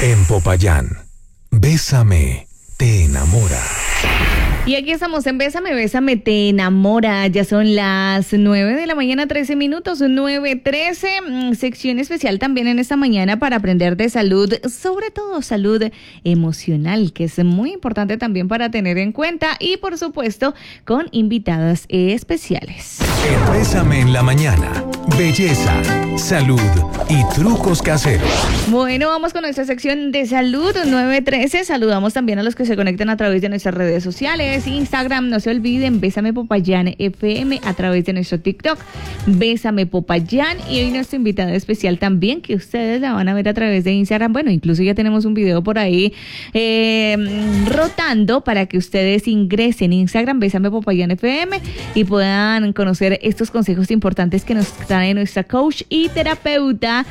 En Popayán, Bésame, te enamora. Y aquí estamos en Bésame, Bésame, te enamora. Ya son las 9 de la mañana, 13 minutos, 9:13. Sección especial también en esta mañana para aprender de salud, sobre todo salud emocional, que es muy importante también para tener en cuenta. Y por supuesto, con invitadas especiales. En Bésame en la mañana, belleza, salud y trucos caseros. Bueno, vamos con nuestra sección de salud, 9:13. Saludamos también a los que se conectan a través de nuestras redes sociales. Instagram, no se olviden, Bésame Popayán FM, a través de nuestro TikTok, Bésame Popayán. Y hoy nuestra invitada especial también, que ustedes la van a ver a través de Instagram. Bueno, incluso ya tenemos un video por ahí rotando para que ustedes ingresen en Instagram, Bésame Popayán FM, y puedan conocer estos consejos importantes que nos trae nuestra coach y terapeuta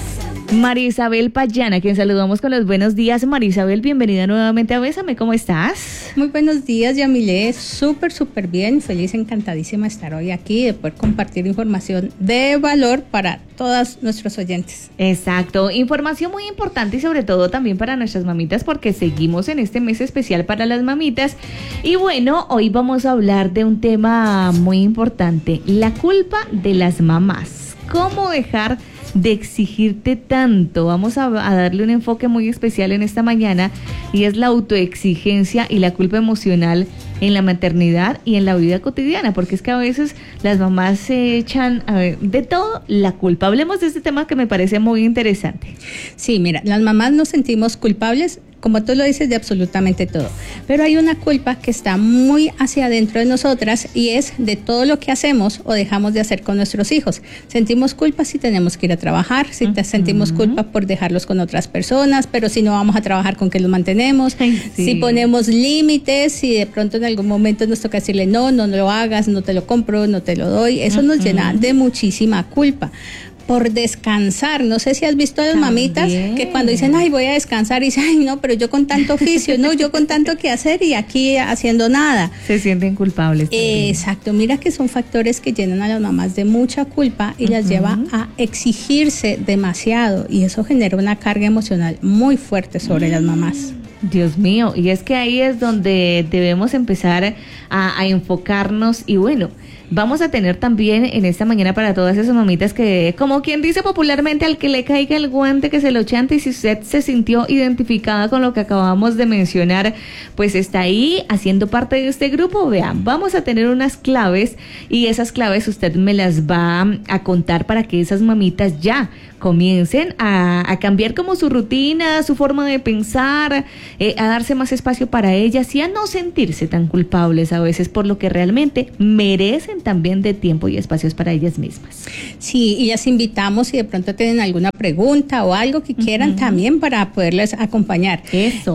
María Isabel Payán, a quien saludamos con los buenos días. María Isabel, bienvenida nuevamente a Bésame, ¿cómo estás? Muy buenos días, Yamile, súper bien, feliz, encantadísima de estar hoy aquí, de poder compartir información de valor para todos nuestros oyentes. Exacto, información muy importante y sobre todo también para nuestras mamitas, porque seguimos en este mes especial para las mamitas. Y bueno, hoy vamos a hablar de un tema muy importante, la culpa de las mamás. ¿Cómo dejar de exigirte tanto? Vamos a darle un enfoque muy especial en esta mañana, y es la autoexigencia y la culpa emocional en la maternidad y en la vida cotidiana, porque es que a veces las mamás se echan de todo la culpa. Hablemos de este tema que me parece muy interesante. Sí, mira, las mamás nos sentimos culpables, como tú lo dices, de absolutamente todo, pero hay una culpa que está muy hacia adentro de nosotras, y es de todo lo que hacemos o dejamos de hacer con nuestros hijos. Sentimos culpa si tenemos que ir a trabajar, si sentimos culpa por dejarlos con otras personas, pero si no vamos a trabajar, ¿con qué los mantenemos? Sí. Si ponemos límites, si de pronto en algún momento nos toca decirle no lo hagas, no te lo compro, no te lo doy, eso nos llena de muchísima culpa. Por descansar, no sé si has visto a las mamitas que cuando dicen, ay, voy a descansar, y dicen, ay, no, pero yo con tanto oficio, no, yo con tanto que hacer y aquí haciendo nada. Se sienten culpables. Exacto, mira que son factores que llenan a las mamás de mucha culpa y las lleva a exigirse demasiado, y eso genera una carga emocional muy fuerte sobre las mamás. Dios mío, y es que ahí es donde debemos empezar a enfocarnos. Y bueno, vamos a tener también en esta mañana para todas esas mamitas que, como quien dice popularmente, al que le caiga el guante que se lo chante. Y si usted se sintió identificada con lo que acabamos de mencionar, pues está ahí haciendo parte de este grupo. Vean, vamos a tener unas claves, y esas claves usted me las va a contar para que esas mamitas ya comiencen a cambiar como su rutina, su forma de pensar, a darse más espacio para ellas y a no sentirse tan culpables a veces por lo que realmente merecen también de tiempo y espacios para ellas mismas. Sí, y las invitamos, si de pronto tienen alguna pregunta o algo que quieran también, para poderles acompañar. Eso.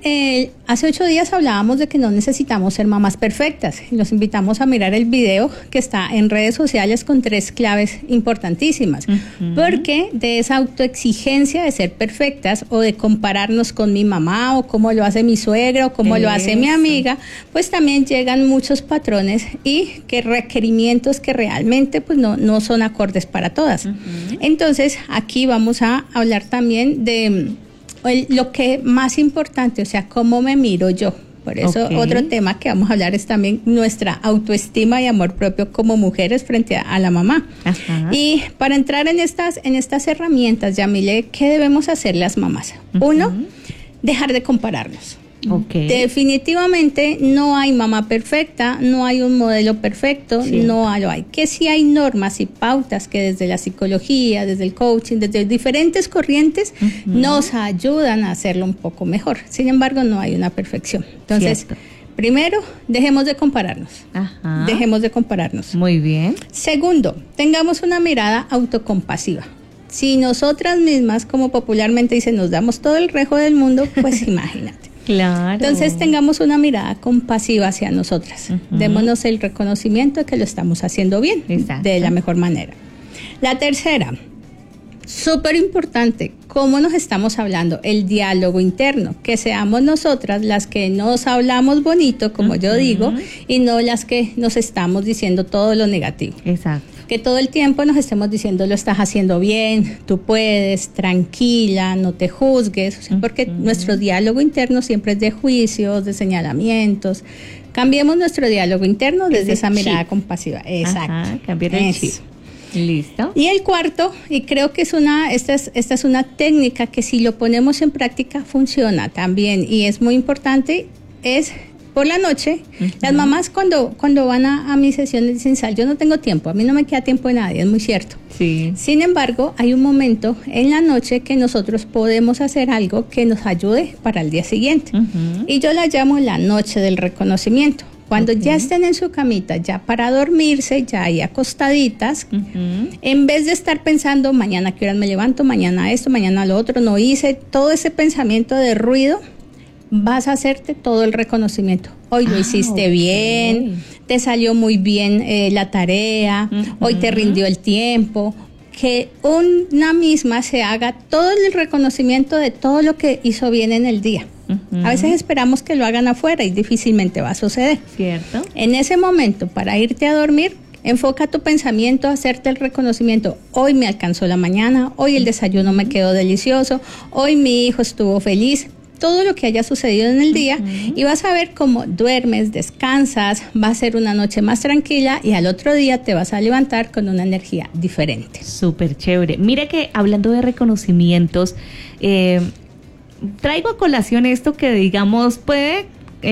Hace 8 días hablábamos de que no necesitamos ser mamás perfectas, y los invitamos a mirar el video que está en redes sociales con 3 claves importantísimas, porque de esa autoexigencia de ser perfectas o de compararnos con mi mamá o cómo lo hace mi suegra o cómo lo hace mi amiga, pues también llegan muchos patrones y que requerimientos que realmente pues no son acordes para todas. Entonces aquí vamos a hablar también de lo que más importante, o sea, cómo me miro yo. Por eso otro tema que vamos a hablar es también nuestra autoestima y amor propio como mujeres frente a la mamá. Y para entrar en estas herramientas, Yamile, ¿qué debemos hacer las mamás? Uno, dejar de compararnos. Definitivamente no hay mamá perfecta, no hay un modelo perfecto, no lo hay. Que sí hay normas y pautas que desde la psicología, desde el coaching, desde diferentes corrientes nos ayudan a hacerlo un poco mejor. Sin embargo, no hay una perfección. Entonces, primero, dejemos de compararnos. Dejemos de compararnos. Muy bien. Segundo, tengamos una mirada autocompasiva. Si nosotras mismas, como popularmente dicen, nos damos todo el rejo del mundo, pues imagínate. Claro. Entonces tengamos una mirada compasiva hacia nosotras. Démonos el reconocimiento de que lo estamos haciendo bien, de la mejor manera. La tercera, súper importante, cómo nos estamos hablando, el diálogo interno, que seamos nosotras las que nos hablamos bonito, como yo digo, y no las que nos estamos diciendo todo lo negativo. Exacto. que todo el tiempo nos estemos diciendo lo estás haciendo bien, tú puedes, tranquila, no te juzgues, o sea, porque nuestro diálogo interno siempre es de juicios, de señalamientos. Cambiemos nuestro diálogo interno desde esa mirada compasiva. Exacto. Ajá, cambiar el chip. Listo. Y el cuarto, y creo que esta es una técnica que si lo ponemos en práctica funciona también y es muy importante, es por la noche. Las mamás cuando van a mis sesiones dicen, Sal, yo no tengo tiempo, a mí no me queda tiempo de nadie, es muy cierto. Sí. Sin embargo, hay un momento en la noche que nosotros podemos hacer algo que nos ayude para el día siguiente. Y yo la llamo la noche del reconocimiento. Cuando ya estén en su camita, ya para dormirse, ya ahí acostaditas, en vez de estar pensando, mañana qué horas me levanto, mañana esto, mañana lo otro, no hice, todo ese pensamiento de ruido, vas a hacerte todo el reconocimiento. Hoy lo hiciste bien, te salió muy bien la tarea, hoy te rindió el tiempo. Que una misma se haga todo el reconocimiento de todo lo que hizo bien en el día. A veces esperamos que lo hagan afuera y difícilmente va a suceder. Cierto. En ese momento, para irte a dormir, enfoca tu pensamiento a hacerte el reconocimiento. Hoy me alcanzó la mañana, hoy el desayuno me quedó delicioso, hoy mi hijo estuvo feliz. Todo lo que haya sucedido en el día y vas a ver cómo duermes, descansas, va a ser una noche más tranquila y al otro día te vas a levantar con una energía diferente. Súper chévere. Mira que hablando de reconocimientos, traigo a colación esto que digamos puede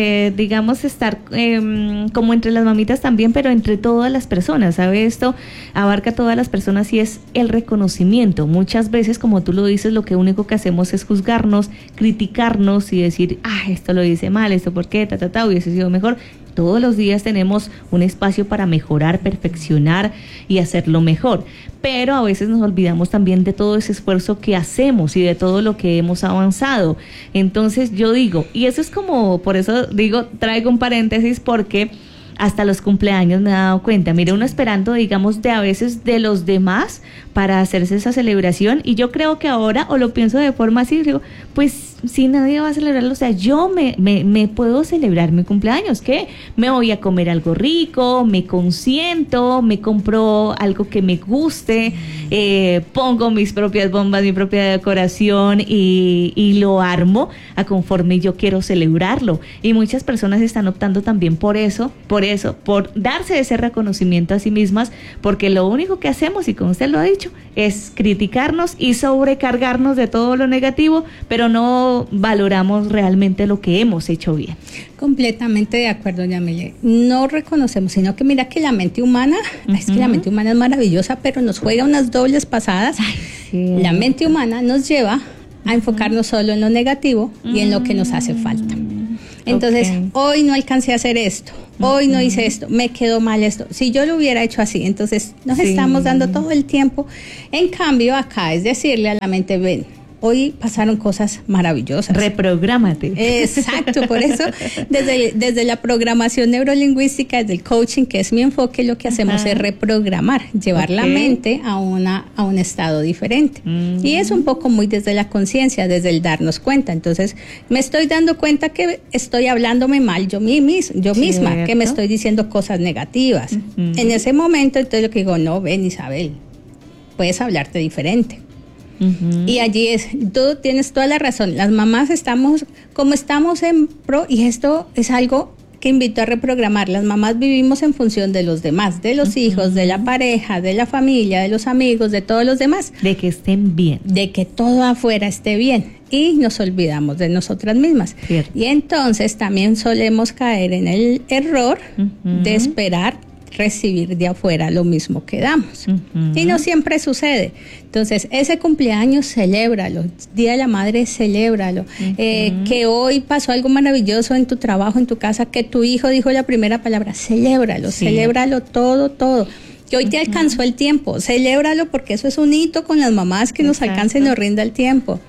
estar como entre las mamitas también, pero entre todas las personas, ¿sabe? Esto abarca a todas las personas y es el reconocimiento. Muchas veces, como tú lo dices, lo que único que hacemos es juzgarnos, criticarnos y decir, esto lo hice mal, esto por qué, hubiese sido mejor. Todos los días tenemos un espacio para mejorar, perfeccionar y hacerlo mejor. Pero a veces nos olvidamos también de todo ese esfuerzo que hacemos y de todo lo que hemos avanzado. Entonces yo digo, y eso es como, por eso digo, traigo un paréntesis porque hasta los cumpleaños me he dado cuenta. Mire, uno esperando, digamos, de a veces de los demás para hacerse esa celebración y yo creo que ahora, o lo pienso de forma así, digo, pues si nadie va a celebrarlo, o sea, yo me puedo celebrar mi cumpleaños, ¿qué? Me voy a comer algo rico, me consiento, me compro algo que me guste, pongo mis propias bombas, mi propia decoración y lo armo a conforme yo quiero celebrarlo. Y muchas personas están optando también por darse ese reconocimiento a sí mismas, porque lo único que hacemos, y como usted lo ha dicho, es criticarnos y sobrecargarnos de todo lo negativo, pero no valoramos realmente lo que hemos hecho bien. Completamente de acuerdo, Yamile. No reconocemos, sino que mira que la mente humana, es que la mente humana es maravillosa, pero nos juega unas dobles pasadas. La mente humana nos lleva a enfocarnos solo en lo negativo y en lo que nos hace falta. Entonces, hoy no alcancé a hacer esto, hoy no hice esto, me quedó mal esto. Si yo lo hubiera hecho así, entonces nos estamos dando todo el tiempo. En cambio, acá es decirle a la mente, ven, hoy pasaron cosas maravillosas. Reprográmate. Exacto, por eso desde la programación neurolingüística, desde el coaching, que es mi enfoque, lo que hacemos es reprogramar, llevar la mente a un estado diferente. Y es un poco muy desde la conciencia, desde el darnos cuenta. Entonces, me estoy dando cuenta que estoy hablándome mal yo misma, que me estoy diciendo cosas negativas. En ese momento, entonces lo que digo, no, ven Isabel, puedes hablarte diferente. Y allí tú tienes toda la razón. Las mamás estamos en pro, y esto es algo que invito a reprogramar. Las mamás vivimos en función de los demás, de los hijos, de la pareja, de la familia, de los amigos, de todos los demás. De que estén bien. De que todo afuera esté bien. Y nos olvidamos de nosotras mismas. Cierto. Y entonces también solemos caer en el error de esperar recibir de afuera lo mismo que damos. Y no siempre sucede. Entonces, ese cumpleaños, celébralo. Día de la Madre, celébralo. Que hoy pasó algo maravilloso en tu trabajo, en tu casa, que tu hijo dijo la primera palabra, celébralo, celébralo todo. Que hoy te alcanzó el tiempo, celébralo, porque eso es un hito con las mamás, que nos alcance y nos rinda el tiempo.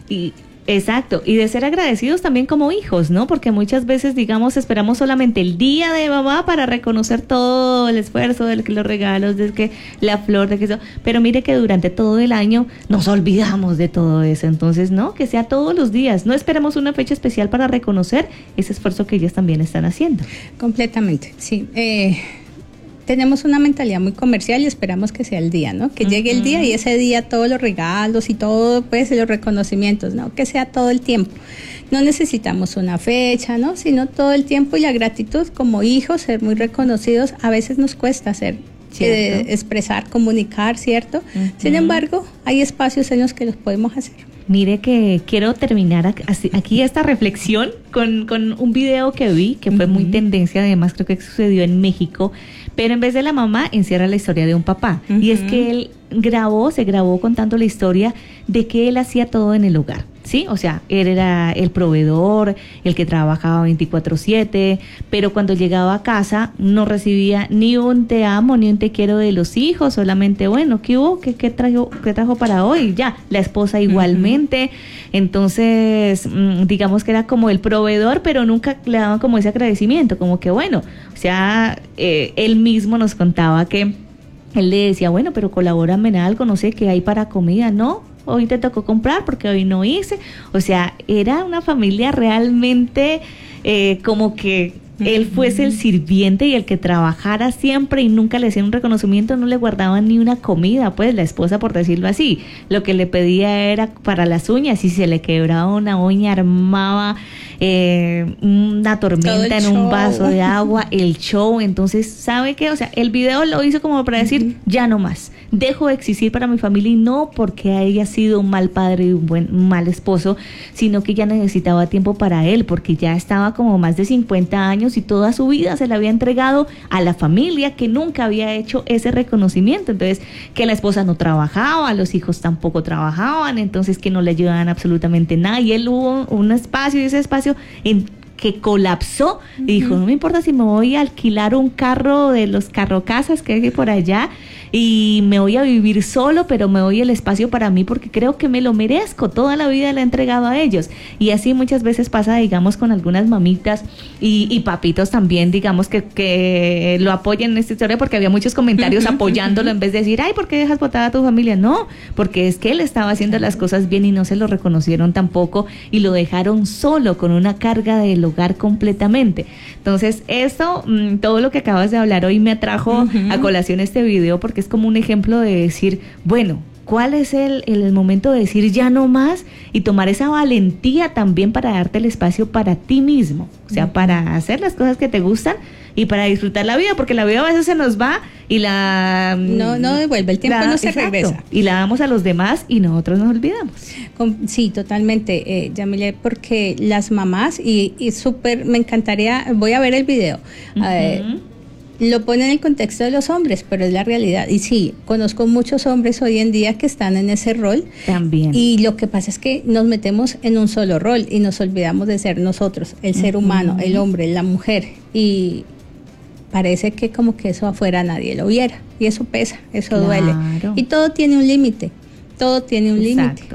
Exacto, y de ser agradecidos también como hijos, ¿no? Porque muchas veces, digamos, esperamos solamente el día de mamá para reconocer todo el esfuerzo, de que los regalos, de que la flor, de que eso, pero mire que durante todo el año nos olvidamos de todo eso. Entonces, no, que sea todos los días, no esperemos una fecha especial para reconocer ese esfuerzo que ellas también están haciendo. Completamente, sí. tenemos una mentalidad muy comercial y esperamos que sea el día, ¿no? Que llegue el día y ese día todos los regalos y todo, pues los reconocimientos, ¿no? Que sea todo el tiempo. No necesitamos una fecha, ¿no? Sino todo el tiempo, y la gratitud como hijos, ser muy reconocidos, a veces nos cuesta expresar, comunicar, ¿cierto? Sin embargo, hay espacios en los que los podemos hacer. Mire que quiero terminar aquí esta reflexión con un video que vi, que fue muy tendencia, además creo que sucedió en México, pero en vez de la mamá encierra la historia de un papá. Y es que él se grabó contando la historia de que él hacía todo en el hogar, ¿sí? O sea, él era el proveedor, el que trabajaba 24/7, pero cuando llegaba a casa no recibía ni un te amo, ni un te quiero de los hijos, solamente, bueno, ¿qué hubo? ¿Qué trajo para hoy? Ya, la esposa igualmente. Entonces, digamos que era como el proveedor, pero nunca le daban como ese agradecimiento, como que bueno, o sea, él mismo nos contaba que él le decía, bueno, pero colabórame en algo, no sé qué hay para comida, ¿no? Hoy te tocó comprar porque hoy no hice. O sea, era una familia realmente como que él fuese el sirviente y el que trabajara siempre y nunca le hacían un reconocimiento, no le guardaban ni una comida, pues la esposa, por decirlo así. Lo que le pedía era para las uñas, y si se le quebraba una uña armaba una tormenta en un vaso de agua, el show. Entonces, ¿sabe qué? O sea, el video lo hizo como para decir, ya no más, dejo de existir para mi familia, y no porque haya sido un mal padre y un mal esposo, sino que ya necesitaba tiempo para él, porque ya estaba como más de 50 años y toda su vida se le había entregado a la familia, que nunca había hecho ese reconocimiento. Entonces, que la esposa no trabajaba, los hijos tampoco trabajaban, entonces que no le ayudaban absolutamente nada, y él hubo un espacio, y ese espacio en que colapsó y dijo, no me importa si me voy a alquilar un carro de los carrocasas que hay por allá y me voy a vivir solo, pero me doy el espacio para mí porque creo que me lo merezco, toda la vida le he entregado a ellos. Y así muchas veces pasa, digamos, con algunas mamitas y papitos también, digamos, que lo apoyan en esta historia, porque había muchos comentarios apoyándolo en vez de decir, ay, ¿por qué dejas botada a tu familia? No, porque es que él estaba haciendo las cosas bien y no se lo reconocieron tampoco y lo dejaron solo con una carga del hogar completamente. Entonces, esto, todo lo que acabas de hablar hoy me atrajo a colación este video, porque es como un ejemplo de decir, bueno, ¿cuál es el momento de decir ya no más y tomar esa valentía también para darte el espacio para ti mismo? O sea, para hacer las cosas que te gustan y para disfrutar la vida, porque la vida a veces se nos va y no devuelve, el tiempo no se regresa. Y la damos a los demás y nosotros nos olvidamos. Sí, totalmente, Yamile, porque las mamás, y súper, me encantaría, voy a ver el video, lo pone en el contexto de los hombres, pero es la realidad. Y sí, conozco muchos hombres hoy en día que están en ese rol. También. Y lo que pasa es que nos metemos en un solo rol y nos olvidamos de ser nosotros, el ser humano, el hombre, la mujer. Y parece que como que eso afuera nadie lo viera. Y eso pesa, eso duele. Y todo tiene un límite. Todo tiene un límite.